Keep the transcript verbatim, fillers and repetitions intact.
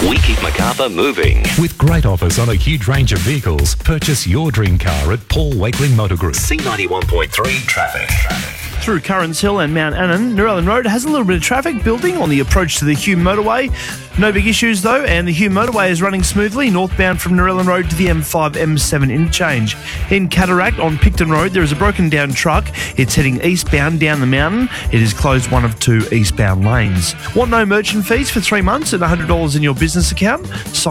We keep Macarthur moving. With great offers on a huge range of vehicles, purchase your dream car at Paul Wakeling Motor Group. C ninety-one point three traffic. Through Currans Hill and Mount Annan, Narellan Road has a little bit of traffic building on the approach to the Hume motorway. No big issues though, and the Hume motorway is running smoothly northbound from Narellan Road to the M five M seven interchange. In Cataract on Picton Road, there is a broken down truck. It's heading eastbound down the mountain. It is closed one of two eastbound lanes. Want no merchant fees for three months and one hundred dollars in your business account?